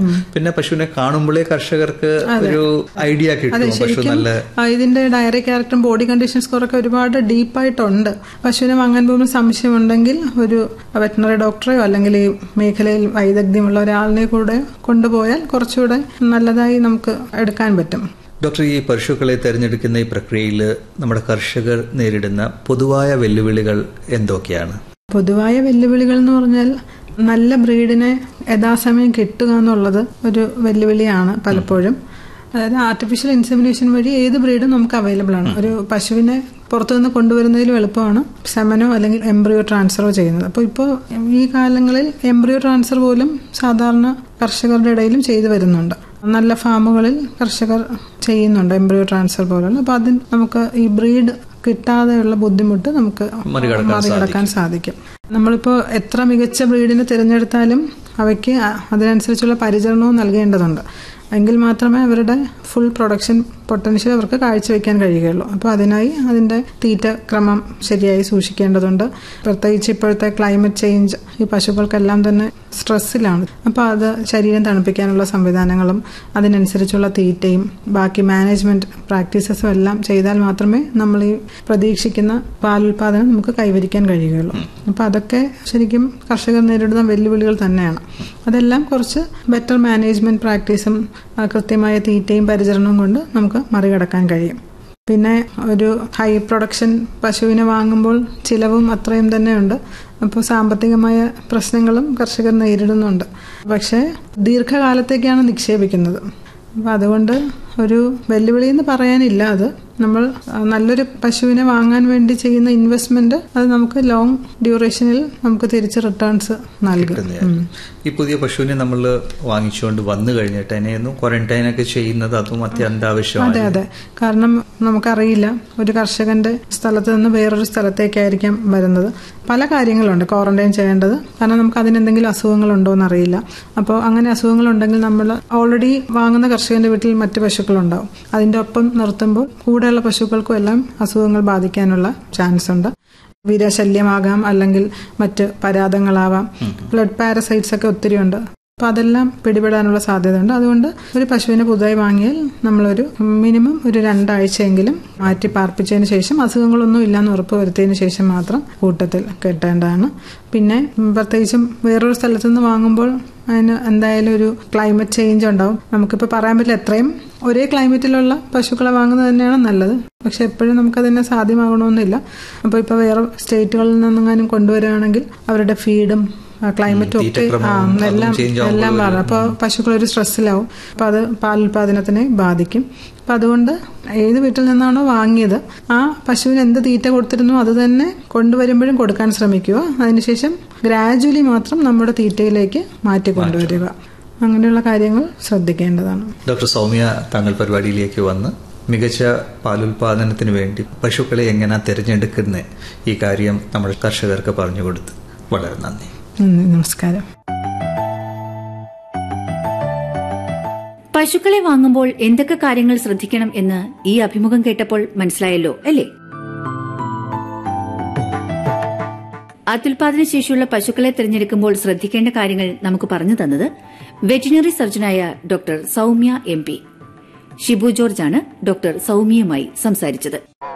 പിന്നെ പശുവിനെ കാണുമ്പോഴേ കർഷകർക്ക് ഒരു ഐഡിയ കിട്ടും പശു നല്ല. ഇതിന്റെ ഡയറി ക്യാരക്ടറും ബോഡി കണ്ടീഷൻ സ്കോറൊക്കെ ഒരുപാട് ഡീപ്പായിട്ടുണ്ട്. പശുവിനെ വാങ്ങാൻ പോകുമ്പോൾ സംശയമുണ്ടെങ്കിൽ ഒരു വെറ്ററിനറി ഡോക്ടറെയോ അല്ലെങ്കിൽ ഈ മേഖലയിൽ വൈദഗ്ധ്യമുള്ള ഒരാളിനെ കൂടെ കൊണ്ടുപോയാൽ കുറച്ചുകൂടെ നല്ലതായി നമുക്ക് എടുക്കാൻ പറ്റും. ഡോക്ടർ, ഈ പശുക്കളെ തിരഞ്ഞെടുക്കുന്ന ഈ പ്രക്രിയയിൽ നമ്മുടെ കർഷകർ നേരിടുന്ന പൊതുവായ വെല്ലുവിളികൾ എന്തൊക്കെയാണ്? പൊതുവായ വെല്ലുവിളികൾ എന്ന് പറഞ്ഞാൽ നല്ല ബ്രീഡിനെ യഥാസമയം കിട്ടുക എന്നുള്ളത് ഒരു വെല്ലുവിളിയാണ് പലപ്പോഴും. അതായത് ആർട്ടിഫിഷ്യൽ ഇൻസെമിനേഷൻ വഴി ഏത് ബ്രീഡും നമുക്ക് അവൈലബിൾ ആണ്. ഒരു പശുവിനെ പുറത്തുനിന്ന് കൊണ്ടുവരുന്നതിലും എളുപ്പമാണ് സെമനോ അല്ലെങ്കിൽ എംബ്രിയോ ട്രാൻസ്ഫറോ ചെയ്യുന്നത്. അപ്പോൾ ഇപ്പോൾ ഈ കാലങ്ങളിൽ എംബ്രിയോ ട്രാൻസ്ഫർ പോലും സാധാരണ കർഷകരുടെ ഇടയിലും ചെയ്തു വരുന്നുണ്ട്. നല്ല ഫാമുകളിൽ കർഷകർ ചെയ്യുന്നുണ്ട് എംബ്രിയോ ട്രാൻസ്ഫർ പോലുള്ള. അപ്പോൾ അതിന് നമുക്ക് ഈ ബ്രീഡ് കിട്ടാതെയുള്ള ബുദ്ധിമുട്ട് നമുക്ക് മറികടക്കാൻ സാധിക്കും. നമ്മളിപ്പോൾ എത്ര മികച്ച ബ്രീഡിനെ തിരഞ്ഞെടുത്താലും അവയ്ക്ക് അതിനനുസരിച്ചുള്ള പരിചരണവും നൽകേണ്ടതുണ്ട്. എങ്കിൽ മാത്രമേ അവരുടെ ഫുൾ പ്രൊഡക്ഷൻ പൊട്ടൻഷ്യൽ അവർക്ക് കാഴ്ചവെക്കാൻ കഴിയുകയുള്ളൂ. അപ്പോൾ അതിനായി അതിൻ്റെ തീറ്റ ക്രമം ശരിയായി സൂക്ഷിക്കേണ്ടതുണ്ട്. പ്രത്യേകിച്ച് ഇപ്പോഴത്തെ ക്ലൈമറ്റ് ചേഞ്ച് ഈ പശുക്കൾക്കെല്ലാം തന്നെ സ്ട്രെസ്സിലാണ്. അപ്പോൾ അത് ശരീരം തണുപ്പിക്കാനുള്ള സംവിധാനങ്ങളും അതിനനുസരിച്ചുള്ള തീറ്റയും ബാക്കി മാനേജ്മെന്റ് പ്രാക്ടീസസും എല്ലാം ചെയ്താൽ മാത്രമേ നമ്മൾ ഈ പ്രതീക്ഷിക്കുന്ന പാലുൽപാദനം നമുക്ക് കൈവരിക്കാൻ കഴിയുകയുള്ളൂ. അപ്പോൾ അതൊക്കെ ശരിക്കും കർഷകർ നേരിടുന്ന വെല്ലുവിളികൾ തന്നെയാണ്. അതെല്ലാം കുറച്ച് ബെറ്റർ മാനേജ്മെന്റ് പ്രാക്ടീസും കൃത്യമായ തീറ്റയും പരിചരണവും കൊണ്ട് നമുക്ക് മറികടക്കാൻ കഴിയും. പിന്നെ ഒരു ഹൈ പ്രൊഡക്ഷൻ പശുവിനെ വാങ്ങുമ്പോൾ ചിലവും അത്രയും തന്നെയുണ്ട്. അപ്പോൾ സാമ്പത്തികമായ പ്രശ്നങ്ങളും കർഷകർ നേരിടുന്നുണ്ട്. പക്ഷേ ദീർഘകാലത്തേക്കാണ് നിക്ഷേപിക്കുന്നത്. അപ്പം അതുകൊണ്ട് ഒരു വെല്ലുവിളി എന്ന് പറയാനില്ല. അത് നമ്മൾ നല്ലൊരു പശുവിനെ വാങ്ങാൻ വേണ്ടി ചെയ്യുന്ന ഇൻവെസ്റ്റ്മെന്റ് അത് നമുക്ക് ലോങ് ഡ്യൂറേഷനിൽ നമുക്ക് തിരിച്ച് റിട്ടേൺസ് നൽകും. ഈ പുതിയ പശുവിനെ നമ്മൾ വാങ്ങിച്ചുകൊണ്ട് വന്നു കഴിഞ്ഞിട്ട് അതിനെയൊന്നും ക്വാറന്റൈനൊക്കെ ചെയ്യുന്നത് അതും അത്യന്താവശ്യമാണ്. അതെ അതെ, കാരണം നമുക്കറിയില്ല ഒരു കർഷകന്റെ സ്ഥലത്ത് നിന്ന് വേറൊരു സ്ഥലത്തേക്കായിരിക്കാം വരുന്നത്. പല കാര്യങ്ങളുണ്ട് ക്വാറന്റൈൻ ചെയ്യേണ്ടത്. കാരണം നമുക്ക് അതിനെന്തെങ്കിലും അസുഖങ്ങളുണ്ടോ എന്നറിയില്ല. അപ്പോൾ അങ്ങനെ അസുഖങ്ങളുണ്ടെങ്കിൽ നമ്മൾ ഓൾറെഡി വാങ്ങുന്ന കർഷകന്റെ വീട്ടിൽ മറ്റു പശുക്കളുണ്ടാവും. അതിന്റെ ഒപ്പം നിർത്തുമ്പോൾ കൂടെയുള്ള പശുക്കൾക്കും എല്ലാം അസുഖങ്ങൾ ബാധിക്കാനുള്ള ചാൻസ് ഉണ്ട്. വിരശല്യമാകാം, അല്ലെങ്കിൽ മറ്റ് പരാതങ്ങളാവാം. ബ്ലഡ് പാരസൈറ്റ്സ് ഒക്കെ ഒത്തിരി ഉണ്ട്. അപ്പോൾ അതെല്ലാം പിടിപെടാനുള്ള സാധ്യതയുണ്ട്. അതുകൊണ്ട് ഒരു പശുവിനെ പുതുതായി വാങ്ങിയാൽ നമ്മളൊരു മിനിമം ഒരു 2 ആഴ്ചയെങ്കിലും മാറ്റി പാർപ്പിച്ചതിന് ശേഷം അസുഖങ്ങളൊന്നും ഇല്ലാന്ന് ഉറപ്പ് വരുത്തിയതിന് ശേഷം മാത്രം കൂട്ടത്തിൽ കെട്ടേണ്ടതാണ്. പിന്നെ പ്രത്യേകിച്ചും വേറൊരു സ്ഥലത്തു നിന്ന് വാങ്ങുമ്പോൾ അതിന് എന്തായാലും ഒരു ക്ലൈമറ്റ് ചേഞ്ച് ഉണ്ടാവും. നമുക്കിപ്പോൾ പറയാൻ പറ്റില്ല എത്രയും ഒരേ ക്ലൈമറ്റിലുള്ള പശുക്കളെ വാങ്ങുന്നത് തന്നെയാണ് നല്ലത്. പക്ഷെ എപ്പോഴും നമുക്കതിനെ സാധ്യമാകണമെന്നില്ല. അപ്പോൾ ഇപ്പോൾ വേറെ സ്റ്റേറ്റുകളിൽ നിന്നെങ്ങാനും കൊണ്ടുവരികയാണെങ്കിൽ അവരുടെ ഫീഡും ക്ലൈമറ്റും ഒക്കെ എല്ലാം മാറും. അപ്പോൾ പശുക്കളൊരു സ്ട്രെസ്സിലാവും. അപ്പോൾ അത് പാലുൽപാദനത്തിനെ ബാധിക്കും. അപ്പം അതുകൊണ്ട് ഏത് വീട്ടിൽ നിന്നാണോ വാങ്ങിയത് ആ പശുവിന് എന്ത് തീറ്റ കൊടുത്തിരുന്നോ അത് തന്നെ കൊണ്ടുവരുമ്പോഴും കൊടുക്കാൻ ശ്രമിക്കുക. അതിനുശേഷം ഗ്രാജുവലി മാത്രം നമ്മുടെ തീറ്റയിലേക്ക് മാറ്റി കൊണ്ടുവരിക. അങ്ങനെയുള്ള കാര്യങ്ങൾ ശ്രദ്ധിക്കേണ്ടതാണ്. ഡോക്ടർ സൗമ്യ താങ്കൾ പരിപാടിയിലേക്ക് വന്ന് മികച്ച പാലുൽപാദനത്തിന് വേണ്ടി പശുക്കളെ എങ്ങനെ തിരഞ്ഞെടുക്കുന്ന ഈ കാര്യം നമ്മൾ കർഷകർക്ക് പറഞ്ഞു കൊടുത്ത് വളരെ നന്ദി. നമസ്കാരം. പശുക്കളെ വാങ്ങുമ്പോൾ എന്തൊക്കെ കാര്യങ്ങൾ ശ്രദ്ധിക്കണം എന്ന് ഈ അഭിമുഖം കേട്ടപ്പോൾ മനസ്സിലായല്ലോ അല്ലേ? അത്യുൽപാദന ശേഷിയുള്ള പശുക്കളെ തിരഞ്ഞെടുക്കുമ്പോൾ ശ്രദ്ധിക്കേണ്ട കാര്യങ്ങൾ നമുക്ക് പറഞ്ഞു തന്നത് veterinary സർജനായ doctor Soumya MP. Shibu ജോർജാണ് doctor സൗമ്യയുമായി സംസാരിച്ചത്.